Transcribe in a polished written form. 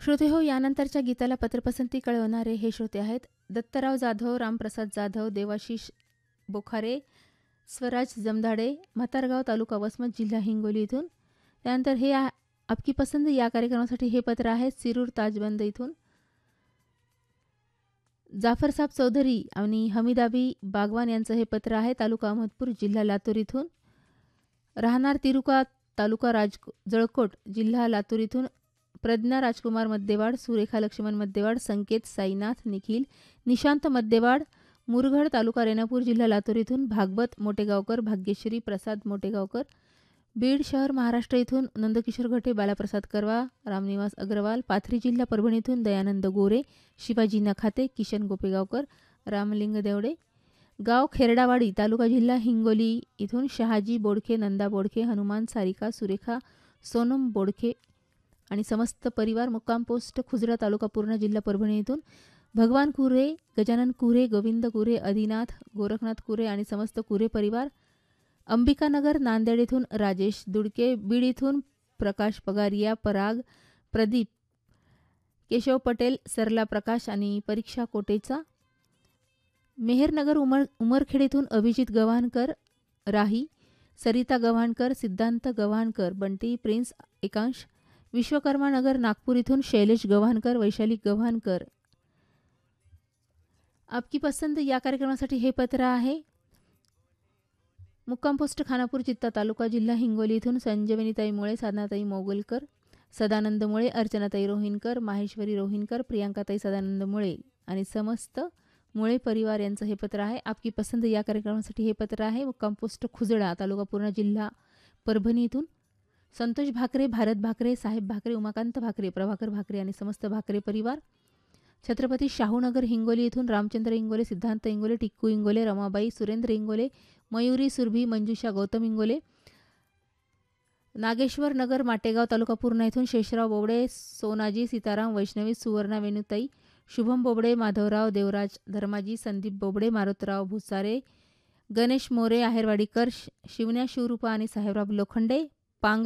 श्रोते हो, यानंतरच्या गीताला पत्रपसंती कळवणारे हे श्रोते आहेत दत्तराव जाधव, रामप्रसाद जाधव, देवाशिष बोखारे, स्वराज जमधाडे, म्हातारगाव, तालुका वसमत, जिल्हा हिंगोली इथून. त्यानंतर हे आपकी पसंद या कार्यक्रमासाठी हे पत्र आहे सिरूर ताजबंद इथून. जाफरसाब चौधरी आणि हमीदाबी बागवान यांचं हे पत्र आहे तालुका अहमदपूर, जिल्हा लातूर इथून. राहणार तिरुका, तालुका जळकोट, जिल्हा लातूर इथून. प्रज्ञा राजकुमार मद्देवाड, सुरेखा लक्ष्मण मद्देवाड, संकेत साईनाथ निखिल, निशांत मद्देवाड, मुरघड, तालुका रेणापूर, जिल्हा लातूर इथून. भागवत मोटेगावकर, भाग्यश्री प्रसाद मोटेगावकर, बीड शहर महाराष्ट्र इथून. नंदकिशोर घटे, बालाप्रसाद करवा, रामनिवास अग्रवाल, पाथरी, जिल्हा परभणी इथून. दयानंद गोरे, शिवाजी नखाते, किशन गोपेगावकर, रामलिंग देवडे, गाव खेरडावाडी, तालुका जिल्हा हिंगोली इथून. शहाजी बोडखे, नंदा बोडखे, हनुमान, सारिका, सुरेखा, सोनम बोडखे आणि समस्त परिवार. मुक्काम पोस्ट खुजरा, तालुका पूर्णा, जिल्हा परभणी इथून. भगवान कुरे, गजानन कुरे, गोविंद कुरे, आदिनाथ, गोरखनाथ कुरे आणि समस्त कुरे परिवार. अंबिकानगर, नांदेड इथून राजेश दुडके, बीड इथून प्रकाश पगारिया, पराग, प्रदीप, केशव पटेल, सरला प्रकाश आणि परीक्षा कोटेचा. मेहरनगर उमरखेड इथून अभिजित गव्हाणकर, राही, सरिता गव्हाणकर, सिद्धांत गव्हाणकर, बंटी, प्रिन्स, एकांश. विश्वकर्मा नगर, नागपूर इथून शैलेश गव्हाणकर, वैशाली गव्हाणकर. आपकी पसंद या कार्यक्रमासाठी हे पत्र आहे मुक्काम पोस्ट खानापूर, चित्ता, तालुका जिल्हा हिंगोली इथून. संजीवनीताई मुळे, साधनाताई मोगलकर, सदानंद मुळे, अर्चनाताई रोहिणकर, माहेश्वरी रोहिणकर, प्रियांकाताई सदानंद मुळे आणि समस्त मुळे परिवार यांचं हे पत्र आहे. आपकी पसंद या कार्यक्रमासाठी हे पत्र आहे मुक्काम पोस्ट खुजडा, तालुका पूर्णा, जिल्हा परभणी इथून. संतोष भाकरे, भारत भाकरे, साहेब भाकरे, उमाकांत भाकरे, प्रभाकर भाकरे आणि समस्त भाकरे परिवार. छत्रपती शाहूनगर हिंगोली इथून. रामचंद्र इंगोले, सिद्धांत इंगोले, टिक्कू इंगोले, रमाबाई, सुरेंद्र इंगोले, मयुरी सुरभी, मंजुषा गौतम इंगोले. नागेश्वर नगर, माटेगाव, तालुका पूर्णा इथून. शेषराव बोबडे, सोनाजी, सीताराम, वैष्णवी, सुवर्णा, वेणुताई, शुभम बोबडे, माधवराव, देवराज, धर्माजी, संदीप बोबडे, मारुतराव भुसारे, गणेश मोरे, आहेरवाडीकर, शिवण्या शिवरूपा आणि साहेबराव लोखंडे.